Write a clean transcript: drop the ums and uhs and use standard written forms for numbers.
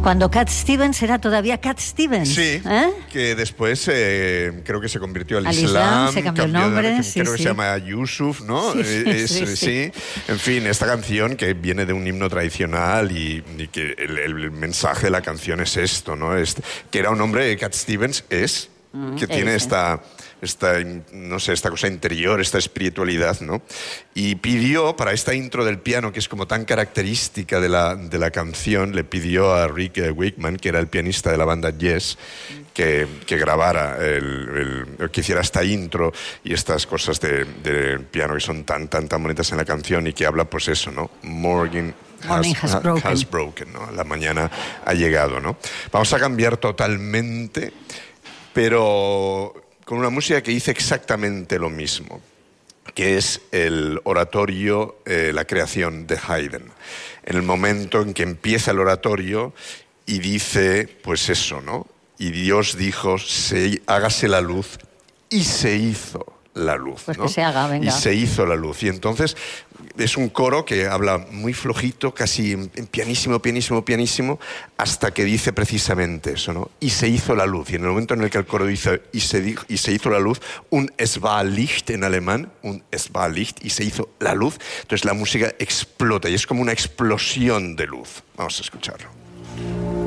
Cuando Cat Stevens era todavía Cat Stevens. Sí, que después creo que se convirtió al Islam, se cambió el nombre. Creo que se llama Yusuf, ¿no? Sí. En fin, esta canción que viene de un himno tradicional y que el mensaje de la canción es esto, ¿no? Que era un hombre, Cat Stevens que tiene esta cosa interior, esta espiritualidad, ¿no? Y pidió, para esta intro del piano, que es como tan característica de la canción, le pidió a Rick Wakeman, que era el pianista de la banda Yes, que grabara, que hiciera esta intro y estas cosas del piano que son tan bonitas en la canción y que habla, pues eso, ¿no? Morning has broken, ¿no? La mañana ha llegado, ¿no? Vamos a cambiar totalmente, pero con una música que dice exactamente lo mismo, que es el oratorio, la creación de Haydn. En el momento en que empieza el oratorio y dice, pues eso, ¿no? Y Dios dijo, hágase la luz, y se hizo la luz. Pues ¿no? que se haga, venga. Y se hizo la luz. Y entonces es un coro que habla muy flojito, casi en pianísimo, hasta que dice precisamente eso, ¿no? Y se hizo la luz. Y en el momento en el que el coro dice y se hizo la luz, un es war Licht en alemán, un es war Licht, y se hizo la luz, entonces la música explota y es como una explosión de luz. Vamos a escucharlo.